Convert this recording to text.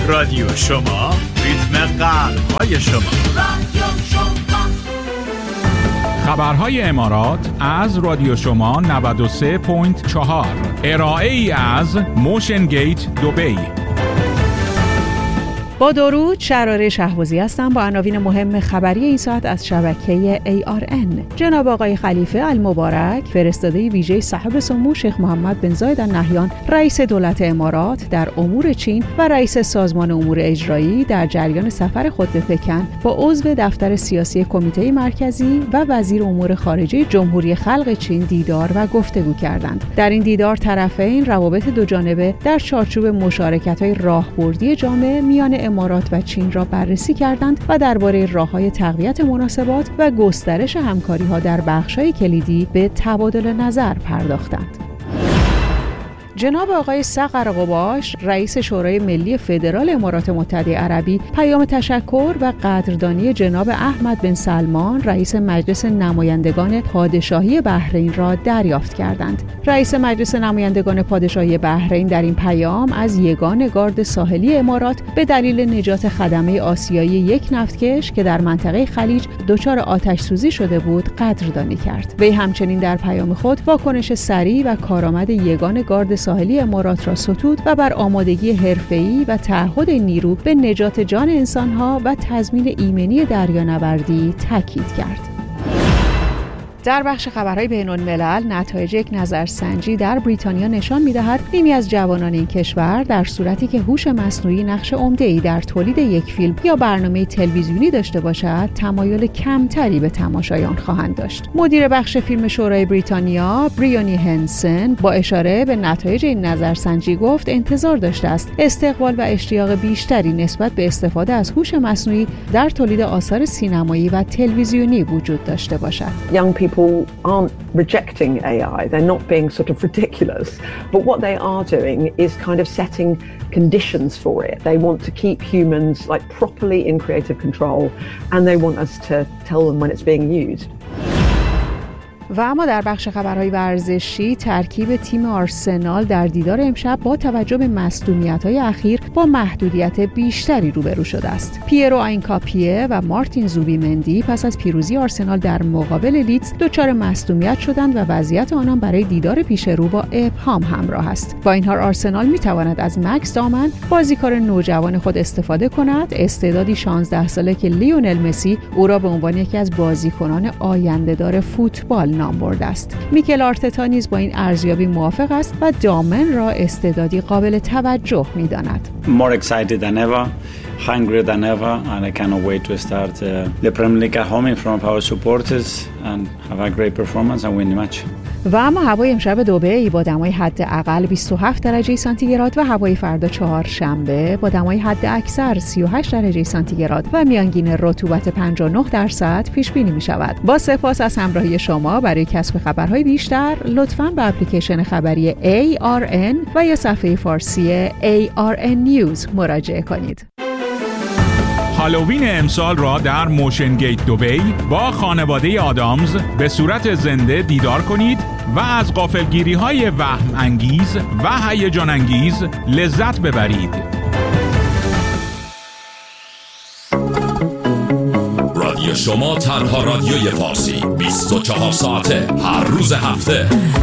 رادیو شما، ریتم قلب‌های شما. رادیو شما. خبرهای امارات از رادیو شما 93.4. ارائه ای از موشن گیت دبی. با درود، شراره شهبازی هستم با عناوین مهم خبری این ساعت از شبکه ARN. جناب آقای خلیفه المبارک، فرستاده ویژه صاحب سمو شیخ محمد بن زاید النهیان، رئیس دولت امارات در امور چین و رئیس سازمان امور اجرایی در جریان سفر خود به پکن با عضو دفتر سیاسی کمیته مرکزی و وزیر امور خارجه جمهوری خلق چین دیدار و گفتگو کردند. در این دیدار طرفین روابط دوجانبه در چارچوب مشارکت‌های راهبردی جامع میان امارات و چین را بررسی کردند و درباره راه‌های تقویت مناسبات و گسترش همکاری‌ها در بخش‌های کلیدی به تبادل نظر پرداختند. جناب آقای صقر قباش، رئیس شورای ملی فدرال امارات متحده عربی، پیام تشکر و قدردانی جناب احمد بن سلمان، رئیس مجلس نمایندگان پادشاهی بحرین را دریافت کردند. رئیس مجلس نمایندگان پادشاهی بحرین در این پیام از یگان گارد ساحلی امارات به دلیل نجات خدمه آسیایی یک نفتکش که در منطقه خلیج دچار آتش سوزی شده بود قدردانی کرد. وی همچنین در پیام خود واکنش سریع و کارآمد یگان گارد ساحلی امارات را ستود و بر آمادگی حرفه‌ای و تعهد نیرو به نجات جان انسان‌ها و تضمین ایمنی دریانوردی تاکید کرد. در بخش خبرهای بین‌الملل، نتایج یک نظرسنجی در بریتانیا نشان می‌دهد نیمی از جوانان این کشور در صورتی که هوش مصنوعی نقش عمده‌ای در تولید یک فیلم یا برنامه تلویزیونی داشته باشد، تمایل کمتری به تماشای آن خواهند داشت. مدیر بخش فیلم شورای بریتانیا، بریونی هنسن، با اشاره به نتایج این نظرسنجی گفت انتظار داشته است استقبال و اشتیاق بیشتری نسبت به استفاده از هوش مصنوعی در تولید آثار سینمایی و تلویزیونی وجود داشته باشد. People aren't rejecting AI. They're not being sort of ridiculous. But what they are doing is kind of setting conditions for it. They want to keep humans like properly in creative control, and they want us to tell them when it's being used. و اما در بخش خبرهای ورزشی، ترکیب تیم آرسنال در دیدار امشب با توجه به مصدومیت‌های اخیر با محدودیت بیشتری روبرو شده است. پیرو آینکاپیه و مارتین زوبیمندی پس از پیروزی آرسنال در مقابل لیدز دچار مصدومیت شدند و وضعیت آنان برای دیدار پیش رو با ابهام همراه است. با این حال آرسنال می‌تواند از مکس دامن، بازیکن نوجوان خود استفاده کند. استعدادی 16 ساله که لیونل مسی او را به عنوان یکی از بازیکنان آینده‌دار فوتبال نام برده است. میکل آرتتا نیز با این ارزیابی موافق است و دامن را استعدادی قابل توجه می‌داند. More excited than ever, hungrier than ever, and I cannot wait to start the Premier League at home in front of our supporters and have a great performance and win the match. و اما هوای امشب دبی با دمای حداقل 27 درجه سانتیگراد و هوای فردا چهارشنبه با دمای حد اکثر 38 درجه سانتیگراد و میانگین رطوبت 59% پیش بینی می شود. با سپاس از همراهی شما. برای کسب خبرهای بیشتر لطفاً به اپلیکیشن خبری ARN و یا صفحه فارسی ARN News مراجعه کنید. هالووین امسال را در موشن گیت دبی با خانواده آدامز به صورت زنده دیدار کنید و از غافلگیری‌های وهم انگیز و هیجان انگیز لذت ببرید. رادیو شما تنها رادیوی فارسی 24 ساعته هر روز هفته.